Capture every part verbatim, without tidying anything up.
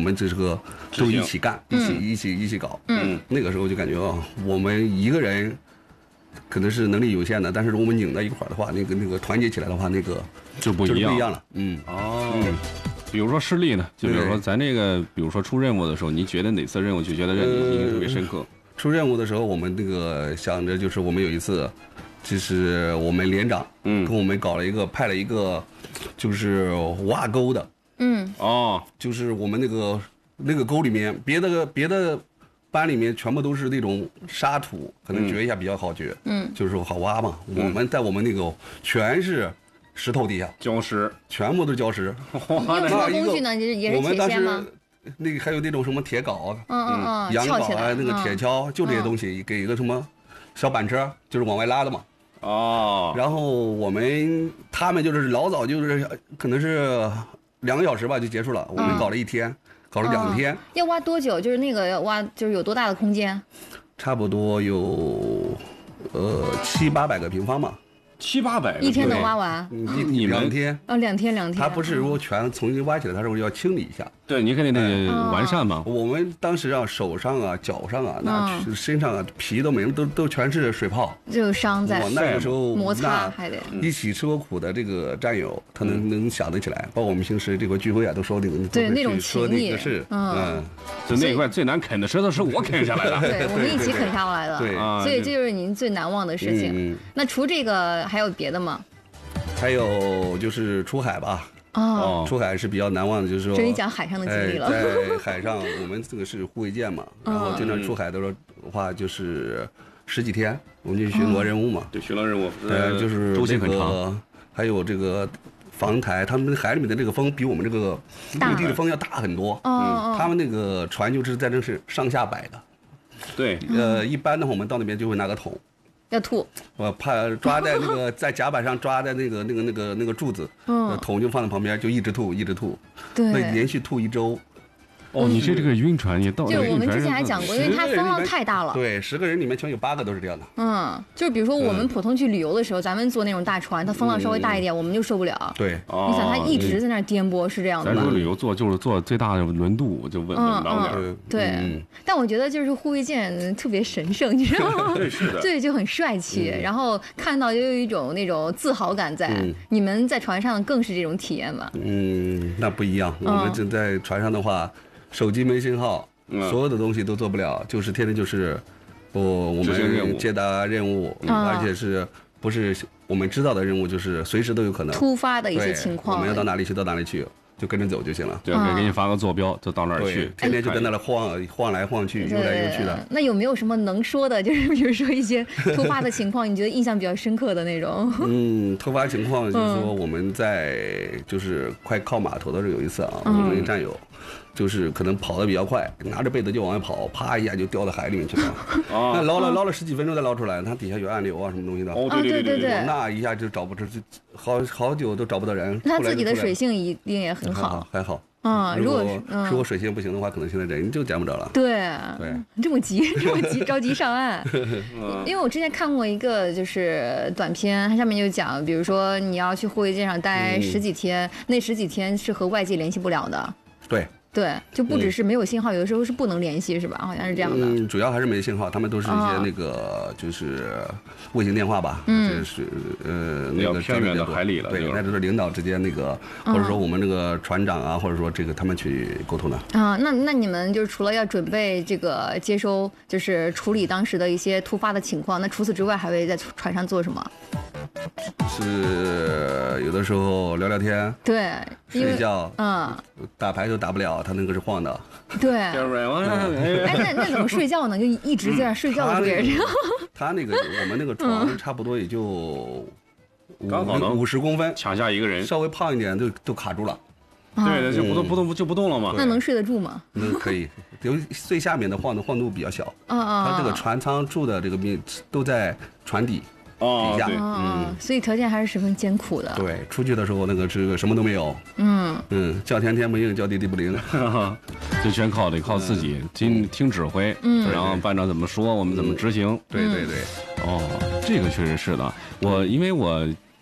们这个都一起干，一起一起一起搞。嗯，那个时候就感觉啊，我们一个人可能是能力有限的，但是我们拧在一块儿的话，那个那个团结起来的话，那个就不一样， 就是不一样了。嗯， 哦。嗯，比如说失利呢，就比如说咱那个，比如说出任务的时候，你觉得哪次任务就觉得让你印象特别深刻？ 出任务的时候，我们那个想着就是我们有一次。就是我们连长，嗯，跟我们搞了一个派了一个，就是挖沟的， 嗯， 哦， 就是我们那个那个沟里面，别的别的班里面全部都是那种沙土，可能掘一下比较好掘，嗯，就是说好挖嘛。嗯、我们在我们那个全是石头底下， 礁石， 全部都是礁石。 用什么工具呢？也是铁锨吗？ 那个还有那种什么铁镐， 嗯嗯嗯， 羊镐啊，那个铁锹，就这些东西，给一个什么小板车，就是往外拉的嘛。 哦， 然后我们他们就是老早就是可能是两个小时吧就结束了，我们搞了一天，搞了两天。 要挖多久？就是那个要挖，就是有多大的空间？ 差不多有呃七八百个平方嘛。 七八百， 一天能挖完？ 你两天？ 哦，两天两天。 它不是说全重新挖起来，它是要清理一下。 对，你肯定得完善嘛。 我们当时啊，手上啊、脚上啊、那身上啊，皮都没了，都都全是水泡， 就有伤在。 我那个时候摩擦还得一起吃过苦的这个战友，他能能想得起来。包括我们平时这个聚会啊，都说那个对那种情谊是， 嗯， 就那一块最难啃的石头是我啃下来的， 对，我们一起啃下来的， 对， 所以这就是您最难忘的事情。那除这个还有别的吗？ 还有就是出海吧。 哦， 出海是比较难忘的，就是说， 这一讲海上的经历了。 在海上，我们这个是护卫舰嘛，然后经常出海的话，就是十几天，我们就巡逻任务嘛。 对，巡逻任务， 呃，就是这个还有这个防台，他们海里面的这个风比我们这个陆地的风要大很多。 嗯， 他们那个船就是在这是上下摆的。 对， 呃，一般的话，我们到那边就会拿个桶。 要吐， 我怕抓在那个在甲板上抓在那个那个那个那个柱子，嗯，桶就放在旁边，就一直吐一直吐， 对， 那连续吐一周。 哦，你这这个晕船也到就我们之前还讲过，因为它风浪太大了。 对，十个人里面全有八个都是这样的。 嗯，就是比如说我们普通去旅游的时候，咱们坐那种大船，它风浪稍微大一点，我们就受不了。 对， 你想它一直在那颠簸，是这样的。 咱说旅游坐就是坐最大的轮渡，就稳稳当点。 对，但我觉得就是护卫舰特别神圣，你知道吗？ 对，是的。 对，就很帅气，然后看到就有一种那种自豪感在。你们在船上更是这种体验吧？ 嗯，那不一样。我们正在船上的话。手机没信号，所有的东西都做不了，就是天天就是我我们接达任务，而且是不是我们知道的任务，就是随时都有可能突发的一些情况， 我们要到哪里去到哪里去，就跟着走就行了。 对，给你发个坐标，就到那儿去， 天天就在那里晃晃来晃去，悠来悠去的。 那有没有什么能说的？就是比如说一些突发的情况，你觉得印象比较深刻的那种？ 嗯，突发情况就是说我们在就是快靠码头的时候有一次啊，我们一个战友。就是可能跑得比较快，拿着被子就往外跑，啪一下就掉到海里面去了。那捞了捞了十几分钟才捞出来，它底下有暗流啊什么东西的。 哦，对对对对， 那一下就找不着，就好好久都找不到人。 他自己的水性一定也很好， 还好。 嗯，如果如果水性不行的话，可能现在人就捡不着了。 对对， 这么急，这么急，着急上岸。因为我之前看过一个就是短片，它上面就讲，比如说你要去护卫舰上待十几天，那十几天是和外界联系不了的。 对。 对，就不只是没有信号，有的时候是不能联系，是吧？好像是这样的。 嗯，主要还是没信号，他们都是一些那个就是卫星电话吧，嗯，就是呃那个偏远的海里了， 对，那就是领导之间那个，或者说我们那个船长啊，或者说这个他们去沟通的。 啊，那那你们就是除了要准备这个接收，就是处理当时的一些突发的情况，那除此之外还会在船上做什么？ 是有的时候聊聊天， 对， 睡觉， 嗯， 打牌都打不了，他那个是晃的， 对。哎，那那怎么睡觉呢？就一直在那睡觉的时候也是这样。 他那个我们那个床差不多也就刚好能五十公分， 抢下一个人， 稍微胖一点都都卡住了。 对的，就不动不动就不动了嘛。 那能睡得住吗？ 那可以，由于最下面的晃的晃度比较小， 啊啊， 它这个船舱住的这个面都在船底。 哦， 底下， 嗯，所以条件还是十分艰苦的。 对，出去的时候那个这个什么都没有， 嗯嗯，叫天天不应，叫地地不灵， 就全靠得靠自己，听听指挥，嗯，然后班长怎么说，我们怎么执行。 对对对， 哦，这个确实是的。我因为我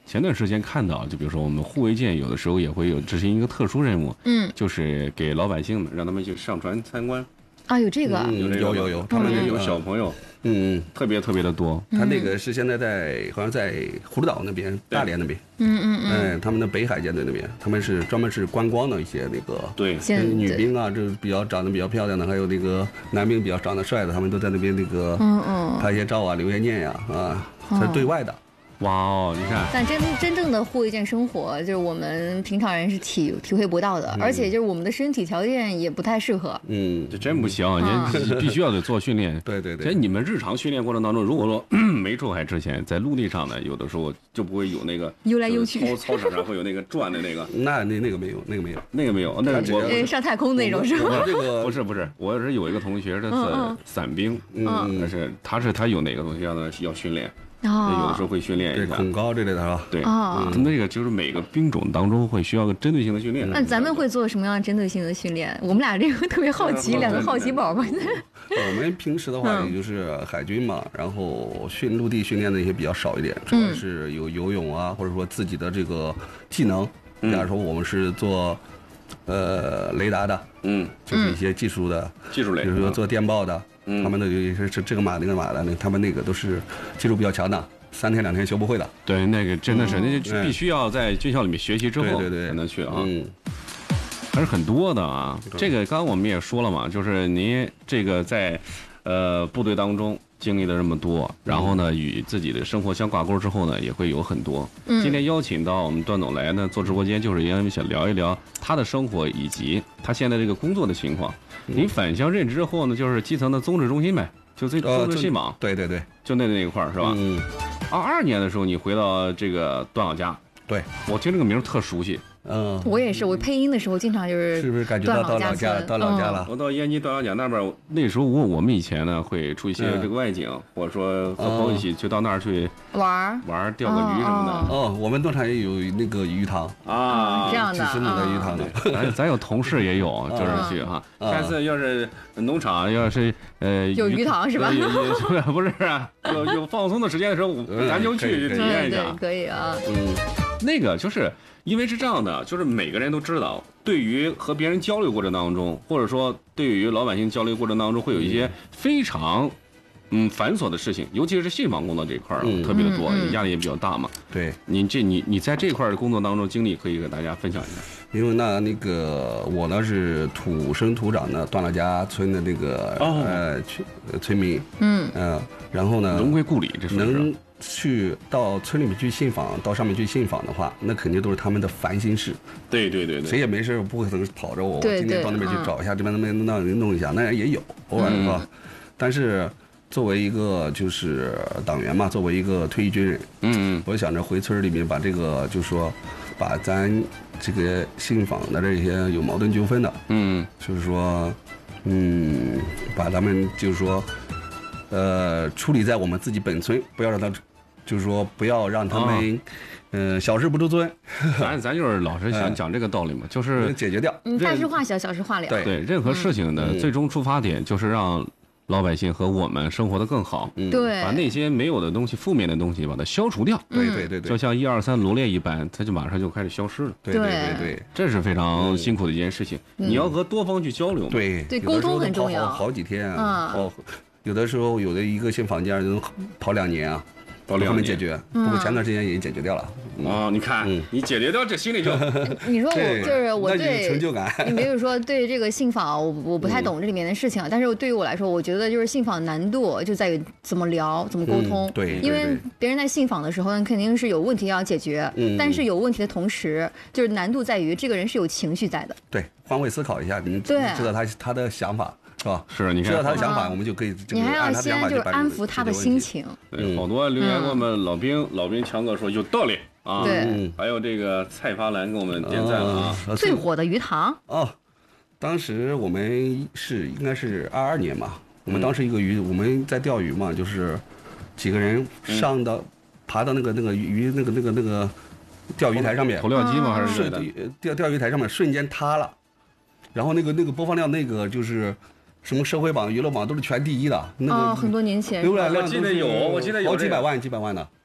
前段时间看到，就比如说我们护卫舰有的时候也会有执行一个特殊任务， 嗯， 就是给老百姓们让他们去上船参观。 啊，有这个， 嗯、 有这个有有有， 他们有小朋友， 嗯， 特别特别的多。 他那个是现在在好像在葫芦岛那边，大连那边， 嗯嗯嗯， 哎，他们的北海舰队那边，他们是专门是观光的一些那个， 对， 女兵啊，这比较长得比较漂亮的，还有那个男兵比较长得帅的，他们都在那边那个， 嗯嗯， 拍一些照啊，留一些念呀，啊，这是对外的。 哇哦，你看， 但真真正的护卫舰生活，就是我们平常人是体体会不到的，嗯、而且就是我们的身体条件也不太适合。 嗯， 这真不行，您必须要得做训练。 对对对。 在你们日常训练过程当中，如果说没出海之前，在陆地上呢，有的时候就不会有那个游来游去， 操操场上会有那个转的那个。 那那那个没有，那个没有， 那个没有，那个我上太空那种是吧？ 这个不是不是，我是有一个同学是伞兵， 嗯， 但是他是他有哪个东西让他要训练。 哦、 有的时候会训练一下恐高之类的是吧？ 对，哦、嗯，那个就是每个兵种当中会需要个针对性的训练。 那咱们会做什么样的针对性的训练？我们俩这个特别好奇，两个好奇宝宝。 我们平时的话，也就是海军嘛，然后训陆地训练的一些比较少一点，主要是有游泳啊，或者说自己的这个技能。比方说，我们是做呃雷达的， 嗯， 就是一些技术的技术类， 比如说做电报的。 嗯， 他们的有些是这个码那个码的，那他们那个都是技术比较强的，三天两天学不会的。 对，那个真的是，那就必须要在军校里面学习之后， 对对对， 才能去啊。 嗯， 还是很多的啊。这个刚刚我们也说了嘛，就是您这个在呃部队当中经历了这么多，然后呢与自己的生活相挂钩之后呢，也会有很多。 嗯， 今天邀请到我们段总来呢做直播间，就是因为想聊一聊他的生活以及他现在这个工作的情况。您返乡任职之后呢，就是基层的综治中心呗，就这综治信网、呃， 对对对， 就那那一块儿是吧？ 嗯。 二二年的时候，你回到这个段老家， 对我听这个名特熟悉。 嗯， 我也是，我配音的时候经常就是是不是感觉到到老家到老家了？ 我到燕京段老家那边，那时候我我们以前呢会出一些这个外景，或者说和朋友一起就到那儿去玩玩钓个鱼什么的。 哦，我们段场也有那个鱼塘啊， 这样的， 是那个鱼塘的。 咱咱有同事也有，就是去哈。下次要是农场要是呃有鱼塘是吧？ 有不是啊，有有放松的时间的时候，咱就去体验一下。 可以啊， 嗯，那个就是。因为是这样的，就是每个人都知道，对于和别人交流过程当中，或者说对于老百姓交流过程当中，会有一些非常嗯繁琐的事情，尤其是信访工作这一块儿、嗯、特别的多，压力也比较大嘛。 对， 你这你你在这块的工作当中经历，可以给大家分享一下。 因为那那个我呢是土生土长的段老家村的那个、哦、呃村民， 嗯嗯、呃，然后呢荣归故里，这是能去到村里面去信访，到上面去信访的话，那肯定都是他们的烦心事。 对对对对， 谁也没事不会总是跑着我， 对对我今天到那边去找一下，嗯、这边那边那弄一下，那也有偶尔是吧？嗯、但是作为一个就是党员嘛，作为一个退役军人， 嗯嗯， 我想着回村里面把这个，就是说把咱这个信访的这些有矛盾纠纷的， 嗯， 就是说，嗯，把咱们就是说。呃，处理在我们自己本村，不要让他，就是说不要让他们，嗯、哦呃，小事不住尊。 咱咱就是老是想讲这个道理嘛，就是解决掉。 嗯，大事化小，小事化了。 对对，任何事情的最终出发点就是让老百姓和我们生活的更好。 嗯， 对， 把那些没有的东西、负面的东西把它消除掉。 对对对对， 就像一二三罗列一般，它就马上就开始消失了。 对对对对， 这是非常辛苦的一件事情。 嗯、 你要和多方去交流嘛。 对对，沟通很重要。 好, 好几天啊， 嗯。 有的时候，有的一个信访件能跑两年啊， 跑两年解决。不过前段时间也解决掉了。 嗯、哦，你看，嗯、你解决掉这心里就…… 你说我就是我对成就感。 你比如说对这个信访，我我不太懂这里面的事情，嗯、但是对于我来说，我觉得就是信访难度就在于怎么聊，怎么沟通。 嗯、对， 因为别人在信访的时候，肯定是有问题要解决， 嗯、 但是有问题的同时，就是难度在于这个人是有情绪在的。 对，换位思考一下，你知道他他的想法。是吧？ 是，你看知道他的想法，我们就可以。 你还要先就是安抚他的心情。 对，好多留言给我们老兵，老兵强哥说有道理啊。 对， 还有这个蔡发兰给我们点赞了啊。 最火的鱼塘哦，当时我们是应该是二二年嘛，我们当时一个鱼，我们在钓鱼嘛，就是几个人上到爬到那个那个鱼那个那个那个钓鱼台上面， 投料机吗？还是瞬钓钓鱼台上面瞬间塌了，然后那个那个播放量那个就是。什么社会榜、娱乐榜都是全第一的，那个、 哦、很多年前， 浏览量我记得有，我记得有好几百万、几百万的。 啊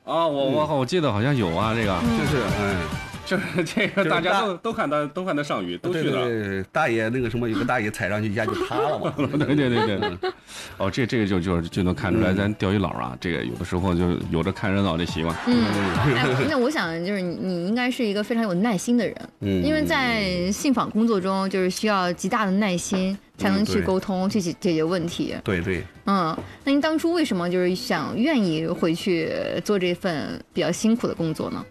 啊，我我我记得好像有啊，这个就是嗯。 就是这个，大家都都看他，都看他上鱼，都去了。 对对对，大爷那个什么，有个大爷踩上去一下就塌了嘛。 对对对对。哦，这这个就就就能看出来，咱钓鱼佬啊，这个有的时候就有着看热闹的习惯。 嗯，哎，那我想就是你你应该是一个非常有耐心的人，嗯，因为在信访工作中就是需要极大的耐心才能去沟通、去解解决问题。 对对。 嗯，那您当初为什么就是想愿意回去做这份比较辛苦的工作呢？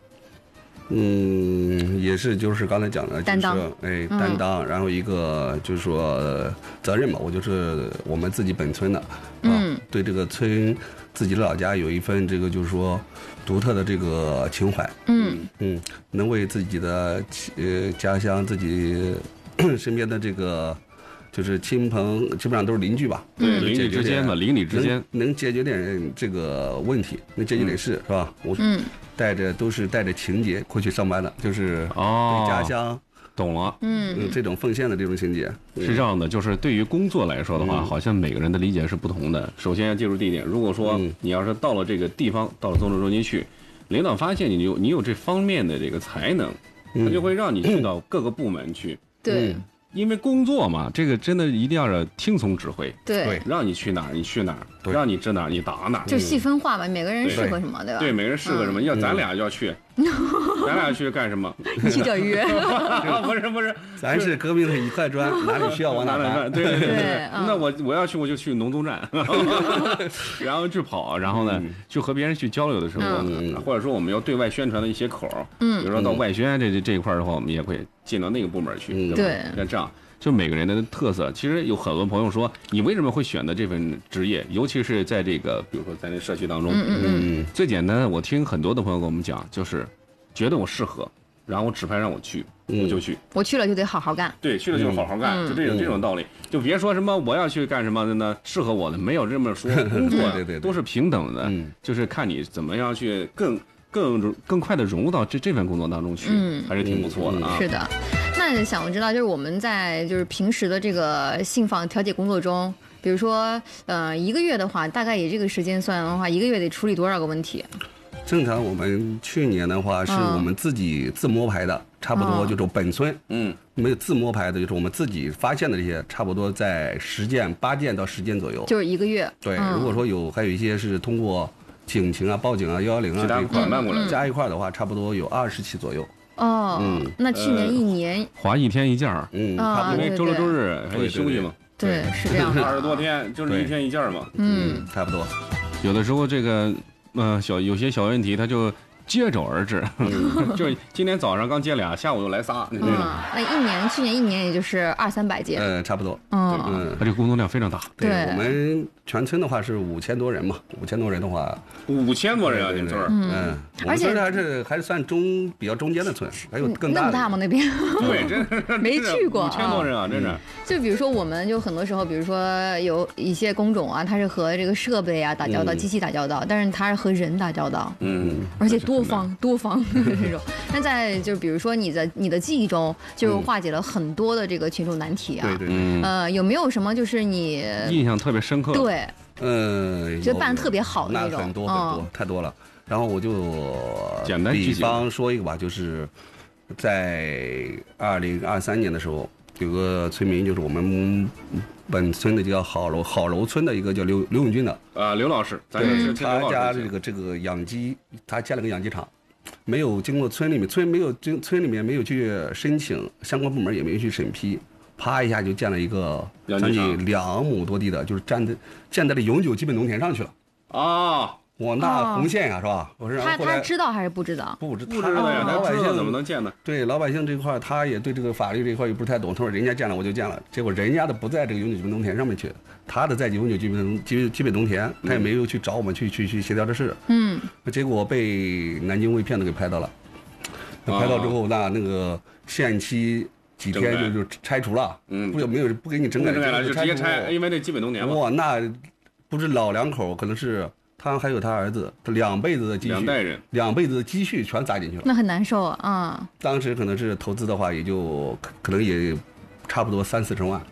嗯，也是，就是刚才讲的， 担当， 就是哎，担当，嗯、然后一个就是说责任嘛，我就是我们自己本村的，啊、嗯，对这个村自己的老家有一份这个就是说独特的这个情怀，嗯嗯，能为自己的呃家乡、自己身边的这个就是亲朋，基本上都是邻居吧， 对，邻居之间嘛，邻里之间能能解决点这个问题，能解决点事，是吧？我嗯。带着都是带着情节过去上班的，就是对家乡，哦、 懂了， 嗯，这种奉献的这种情节、 嗯、是这样的，就是对于工作来说的话、嗯，好像每个人的理解是不同的。首先要记住第一点，如果说你要是到了这个地方，到了综治中心去，领导发现你有你有这方面的这个才能，他就会让你去到各个部门去， 对。 嗯，因为工作嘛，这个真的一定要是听从指挥， 对， 让你去哪儿你去哪儿，让你指哪儿你打哪儿， 就细分化吧，每个人适合什么，对吧？ 对，每个人适合什么？要咱俩要去，咱俩去干什么？ 一起钓鱼？ 不是不是， 咱是革命的一块砖，哪里需要往哪搬。 对对对，那我我要去我就去农综站，然后去跑，然后呢去和别人去交流的时候，或者说我们要对外宣传的一些口，嗯，比如说到外宣这这这一块的话，我们也会进到那个部门去，对，那这样。就每个人的特色，其实有很多朋友说，你为什么会选择这份职业？尤其是在这个，比如说在那社区当中， 嗯嗯， 最简单，我听很多的朋友跟我们讲，就是觉得我适合，然后我指派让我去，我就去， 我去了就得好好干， 对，去了就好好干，就这种这种道理，就别说什么我要去干什么的呢，适合我的没有这么说，工作对对都是平等的，就是看你怎么样去更更更快的融入到这这份工作当中去，还是挺不错的啊。 是的。那想知道，就是我们在就是平时的这个信访调解工作中，比如说，呃，一个月的话，大概以这个时间算的话，一个月得处理多少个问题？ 正常我们去年的话，是我们自己自摸排的，嗯、差不多就是本村，嗯，没有自摸排的，就是我们自己发现的这些，差不多在十件、八件到十件左右， 就是一个月。 对，嗯、如果说有还有一些是通过警情啊、报警啊、幺幺零啊这一块办过来， 加一块的话，差不多有二十起左右。 哦，嗯，那去年一年划一天一件儿， 嗯， 啊， 因为周六周日还得休息嘛， 对，是这样的， 二十多天就是一天一件儿嘛， 嗯， 差不多。 有的时候这个，呃，小有些小问题，它就接踵而至，就今天早上刚接俩，下午又来仨，那种。 那一年去年一年也就是二三百件， 呃，差不多， 嗯嗯，它这个工作量非常大。 对， 我们全村的话是五千多人嘛，五千多人的话， 五千多人啊，你们村儿， 嗯，而且还是还是算中比较中间的村，还有更大的。 那么大吗？那边？ 对，真没去过， 五千多人啊，真是。 就比如说，我们就很多时候，比如说有一些工种啊，它是和这个设备啊打交道，机器打交道，但是它是和人打交道， 嗯， 而且多方多方这种。那在就是比如说你的你的记忆中，就化解了很多的这个群众难题啊， 对对， 呃，有没有什么就是你印象特别深刻？ 对。 嗯， 觉得办得特别好的那种， 那很多很多、嗯、太多了。然后我就简单比方说一个吧，就是在二零二三年的时候，有个村民，就是我们本村的叫好楼好楼村的一个叫刘刘永军的啊，刘老师，咱是他家这个这个养鸡，他建了个养鸡场，没有经过村里面村没有经村里面没有去申请，相关部门也没有去审批。啪一下就建了一个将近两亩多地的，就是站在建在了永久基本农田上去了啊！ 我那红线呀、啊，是吧？我是他他知道还是不知道？ 不知不知道呀， 老百姓怎么能建呢？ 对老百姓这块，他也对这个法律这块也不是太懂。他说人家建了我就建了，结果人家的不在这个永久基本农田上面去，他的在永久基本基基本农田，他也没有去找我们去去去协调这事。 嗯， 结果被南京卫片子给拍到了，拍到之后，那那个限期。几天就就拆除了，嗯，不没有不给你整改了，就直接拆，因为那基本农田嘛。 哇，那不是老两口，可能是他还有他儿子，他两辈子的积蓄， 两代人， 两辈子的积蓄全砸进去了。 那很难受啊。 当时可能是投资的话，也就可能也差不多三四十万。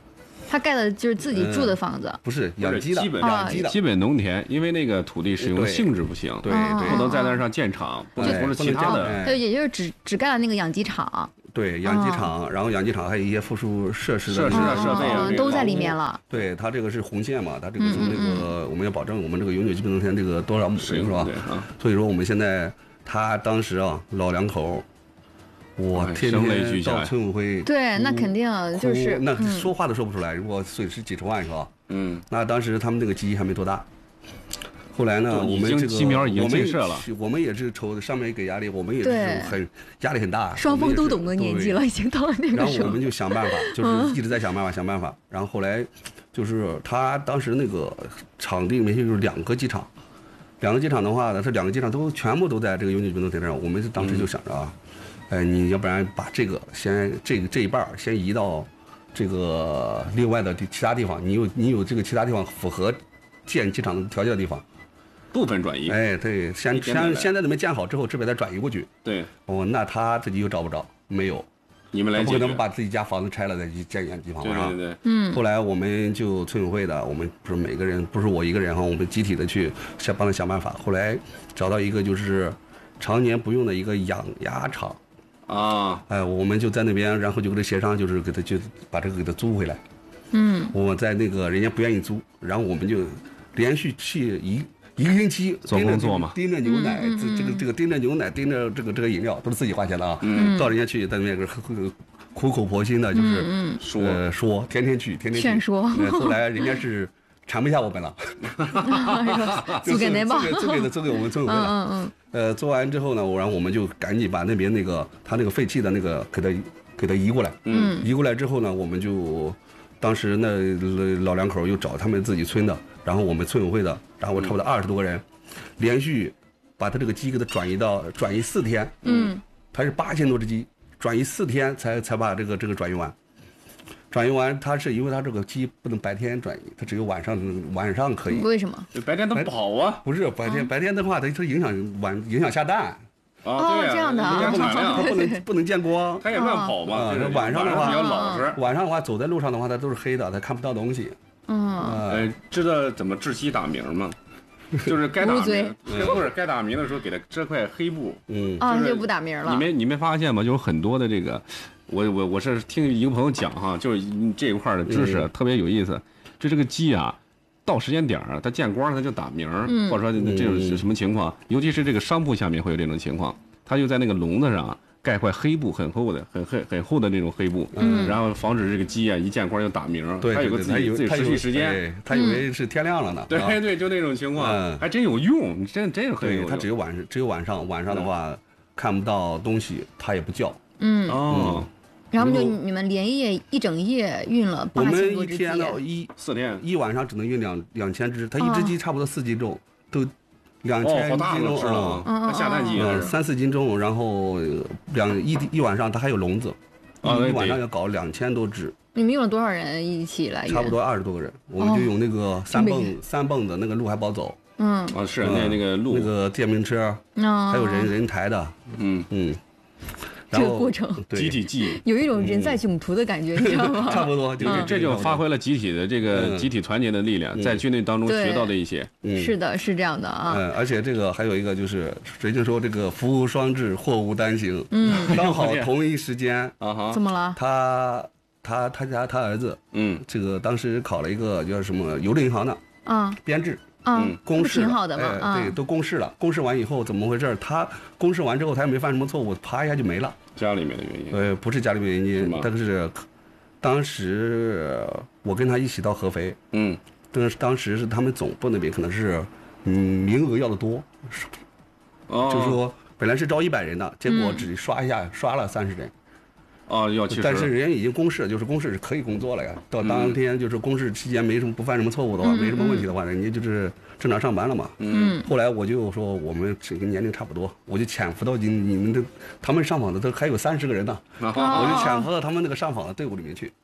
他盖的就是自己住的房子， 不是养鸡的， 基本养鸡的， 基本农田，因为那个土地使用性质不行， 对对， 不能在那上建厂，不能不是其他的， 对，也就是只只盖了那个养鸡场。 对，养鸡场，然后养鸡场还有一些附属设施的设施啊设备啊都在里面了。 对，它这个是红线嘛，它这个从那个我们要保证我们这个永久基本农田这个多少亩是吧？所以说我们现在他当时啊老两口。我天天到村委会， 对，那肯定就是那说话都说不出来。如果损失几十万是吧？嗯，那当时他们这个鸡还没多大。后来呢，我们这个鸡苗已经建设了， 我们也是瞅上面给压力，我们也是很压力很大。 双方都懂得年纪了，已经到了那个时候。 然后我们就想办法，就是一直在想办法，想办法。然后后来就是他当时那个场地里面就是两个鸡场，两个鸡场的话呢，这两个鸡场都全部都在这个永久基本农田上。我们当时就想着啊。哎，你要不然把这个先这个这一半先移到这个另外的其他地方，你有你有这个其他地方符合建机场条件的地方， 部分转移。 哎，对，先先先在那边建好之后，这边再转移过去。 对， 哦，那他自己又找不着，没有， 你们来不可能把自己家房子拆了再去建养鸡房嘛？对对对， 嗯。 后来我们就村委会的，我们不是每个人，不是我一个人哈，我们集体的去想帮他想办法。后来找到一个就是常年不用的一个养鸭场。 啊， 哎，我们就在那边，然后就跟他协商，就是给他就把这个给他租回来。 嗯， 我在那个人家不愿意租，然后我们就连续去一一个星期做工作嘛， 盯着牛奶，这、嗯、这个这个盯着牛奶，盯着这个这个饮料，都是自己花钱的啊。嗯，到人家去在那边苦口婆心的，就是嗯说、 呃、说，天天去，天天去劝说。 后来人家是缠不下我们了， 租给您吧， 租给租给我们村委会了。 嗯嗯。 呃，做完之后呢，我然后我们就赶紧把那边那个他那个废弃的那个给他给他移过来。 嗯， 移过来之后呢，我们就当时那老两口又找他们自己村的，然后我们村委会的，然后我差不多二十多个人，连续把他这个鸡给他转移到转移四天。 嗯， 他是八千多只鸡，转移四天才才把这个这个转移完。转移完，它是因为它这个鸡不能白天转移，它只有晚上晚上可以。 为什么？ 白天它跑啊？ 不是白天，白天的话它它影响晚影响下蛋。 哦，这样的啊， 它不能不能见光， 它也乱跑嘛。 晚上的话比较老实， 晚上的话走在路上的话，它都是黑的，它看不到东西。 嗯， 呃，知道怎么窒息打鸣吗？就是该打鸣，不是该打鸣的时候给它遮块黑布。 嗯， 啊，就不打鸣了。 你没你没发现吗？就是很多的这个。我我我是听一个朋友讲哈，就是这一块的知识、嗯、特别有意思。就这个鸡啊，到时间点儿它见光它就打鸣、嗯，或者说这种是什么情况？尤其是这个商铺下面会有这种情况，它就在那个笼子上盖块黑布，很厚的、很很很厚的那种黑布，嗯，然后防止这个鸡啊一见光就打鸣。 对， 它有个自己自己实际时间， 它以为是天亮了呢。 对对，就那种情况，还真有用，真真很有用。 它只有晚上，只有晚上，晚上的话看不到东西，它也不叫。 嗯哦。 然后就你们连夜一整夜运了八千多只鸡， 我们一天到一四天一晚上只能运两两千只，它一只鸡差不多四斤重，都两千斤重啊，它下蛋鸡三四斤重，然后两一一晚上它还有笼子， 啊， 一晚上要搞两千多只。 你们用了多少人一起来？ 差不多二十多个人，我们就用那个三蹦三蹦的那个路还不好走， 嗯， 啊是那那个路那个电瓶车，还有人人抬的， 嗯嗯。 这个过程， 集体记忆， 有一种人在囧途的感觉，你知道吗？ 差不多，就是这就发挥了集体的这个集体团结的力量，在军队当中学到的一些。 是的，是这样的啊。 嗯，而且这个还有一个就是，人家说这个福无双至，祸无单行。嗯，刚好同一时间啊哈， 怎么了？ 他他他家他儿子， 嗯， 这个当时考了一个叫什么邮政银行的啊编制。 嗯， 公示挺好的嘛， 哎，对，都公示了。公示完以后怎么回事？他公示完之后，他也没犯什么错误，啪一下就没了。 家里面的原因？ 呃，不是家里面原因，但是当时我跟他一起到合肥， 嗯， 但是当时是他们总部那边可能是嗯名额要的多， 哦， 就是说本来是招一百人的，结果只刷一下刷了三十人。 哦，要去， 但是人家已经公示了，就是公示是可以工作了呀。到当天就是公示期间没什么不犯什么错误的话， 嗯、 没什么问题的话，人家就是正常上班了嘛。 嗯。 后来我就说我们这个年龄差不多，我就潜伏到你你们这他们上访的都还有三十个人呢， 哦、 我就潜伏到他们那个上访的队伍里面去。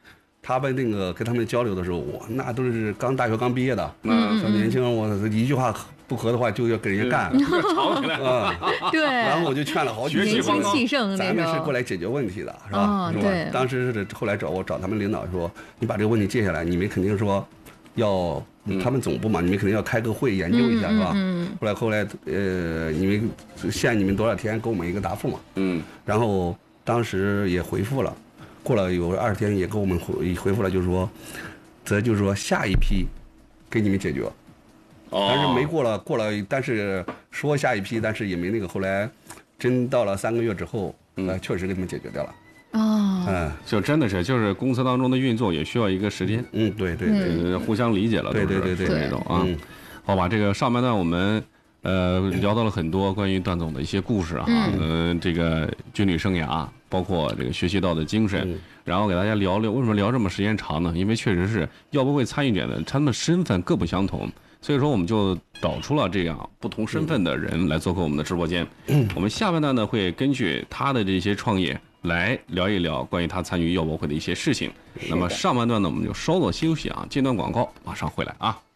他们那个跟他们交流的时候，我那都是刚大学刚毕业的，嗯，小年轻，我一句话不合的话就要跟人家干， 吵起来啊， 对。 然后我就劝了好几次， 年轻气盛那种。 咱们是过来解决问题的，是吧？ 哦，对。 当时是后来找我找他们领导说，你把这个问题接下来，你们肯定说要他们总部嘛，你们肯定要开个会研究一下，是吧？嗯。后来后来呃，你们限你们多少天给我们一个答复嘛？嗯。然后当时也回复了。过了有二十天，也给我们回回复了，就是说，则就是说下一批给你们解决，哦、但是没过了过了，但是说下一批，但是也没那个。后来真到了三个月之后，嗯、呃，确实给他们解决掉了。 哦， 嗯， 就真的是就是公司当中的运作也需要一个时间。 嗯，对对对， 嗯、互相理解了， 对对对对， 那种啊。嗯、好吧，这个上半段我们。呃，聊到了很多关于段总的一些故事哈，嗯、呃，这个军旅生涯，包括这个学习到的精神，嗯、然后给大家聊聊为什么聊这么时间长呢？因为确实是要不会参与者的，他们身份各不相同，所以说我们就导出了这样不同身份的人来做客我们的直播间。嗯、我们下半段呢会根据他的这些创业来聊一聊关于他参与药博会的一些事情。那么上半段呢我们就稍作休息啊，间段广告，马上回来啊。